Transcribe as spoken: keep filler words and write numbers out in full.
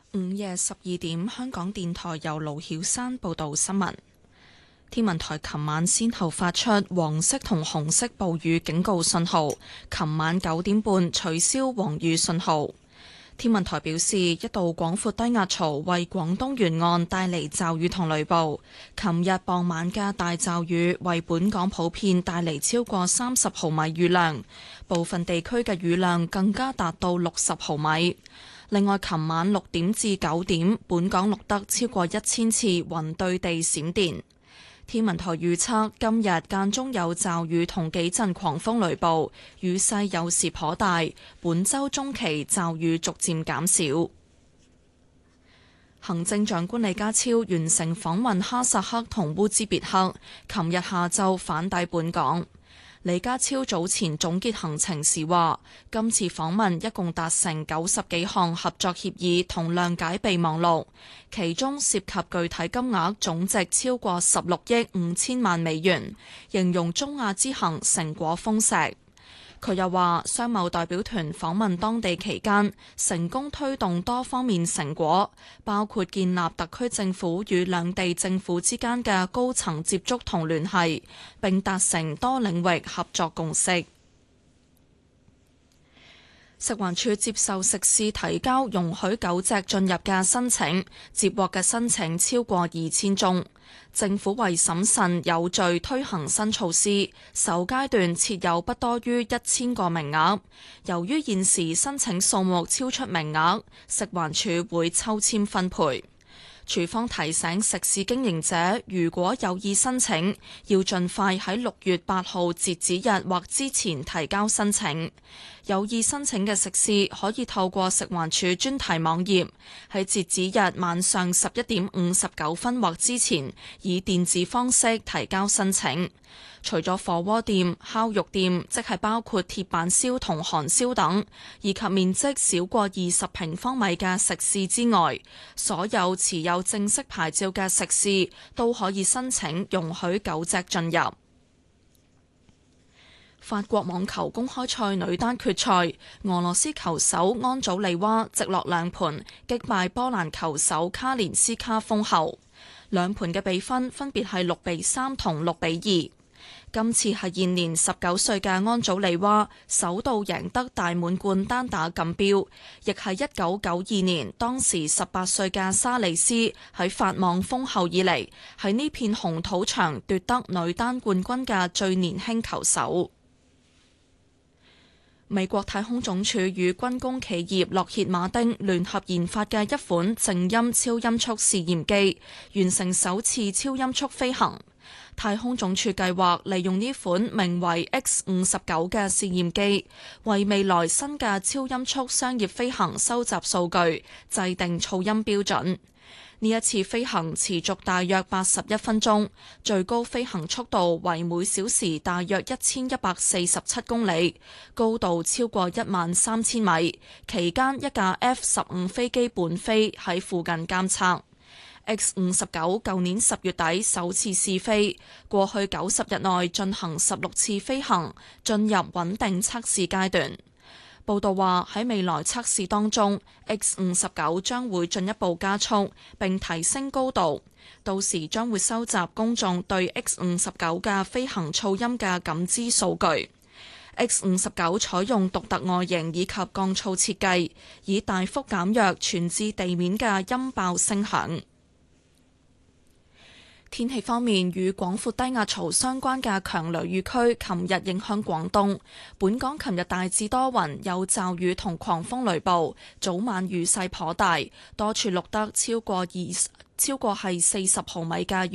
午夜十二點，香港電台由盧曉山報道新聞。天文台琴晚先後發出黃色同紅色暴雨警告信號，琴晚九點半取消黃雨信號。天文台表示，一道廣闊低壓槽為廣東沿岸帶嚟驟雨同雷暴。琴日傍晚嘅大驟雨為本港普遍帶嚟超過三十毫米雨量，部分地區嘅雨量更加達到六十毫米。另外，琴晚六點至九點，本港錄得超過一千次雲對地閃電。天文台預測今日間中有驟雨同幾陣狂風雷暴，雨勢有時頗大。本週中期驟雨逐漸減少。行政長官李家超完成訪問哈薩克同烏茲別克，琴日下晝返抵本港。李家超早前總結行程時話，今次訪問一共達成九十幾項合作協議同諒解備忘錄，其中涉及具體金額總值超過十六億五千萬美元，形容中亞之行成果豐碩。佢又話，商貿代表團訪問當地期間，成功推動多方面成果，包括建立特區政府與兩地政府之間嘅高層接觸同聯繫，並達成多領域合作共識。食環署接受食肆提交容許狗隻進入嘅申請，接獲嘅申請超過二千宗。政府為審慎有序推行新措施，首階段設有不多於一千個名額。由於現時申請數目超出名額，食環署會抽籤分配。署方提醒食肆經營者，如果有意申請，要盡快喺六月八號截止日或之前提交申請。有意申請嘅食肆可以透過食環署專題網頁，喺截止日晚上十一點五十九分或之前，以電子方式提交申請。除咗火鍋店、烤肉店，即係包括鐵板燒同韓燒等，以及面積少過二十平方米嘅食肆之外，所有持有正式牌照嘅食肆都可以申請容許狗隻進入。法國網球公開賽女單決賽，俄羅斯球手安祖利娃直落兩盤擊敗波蘭球手卡連斯卡封后，兩盤嘅比分分別係六比三同六比二。今次係現年十九歲嘅安祖利娃首度贏得大滿貫單打錦標，亦係一九九二年當時十八歲嘅沙利斯喺法網封后以嚟，喺呢片紅土場奪得女單冠軍嘅最年輕球手。美國太空總署與軍工企業洛歇馬丁聯合研發嘅一款靜音超音速試驗機，完成首次超音速飛行。太空總署計劃利用呢款名為 X 五十九嘅試驗機，為未來新嘅超音速商業飛行收集數據，制定噪音標準。呢一次飛行持續大約八十一分鐘，最高飛行速度為每小時大約一千一百四十七公里，高度超過一萬三千米。期間一架 F 十五飛機伴飛喺附近監測。X 五十九舊年十月底首次試飛，過去九十日內進行十六次飛行，進入穩定測試階段。報道話喺未來測試當中 ，X 五十九將會進一步加速並提升高度，到時將會收集公眾對 X 五十九嘅飛行噪音嘅感知數據。X 五十九採用獨特外形以及降噪設計，以大幅減弱傳至地面嘅音爆聲響。天氣方面，與廣闊低壓槽相關嘅強雷雨區琴日影響廣東。本港琴日大致多雲，有驟雨同狂風雷暴，早晚雨勢頗大，多處錄得超過二超過係四十毫米嘅雨。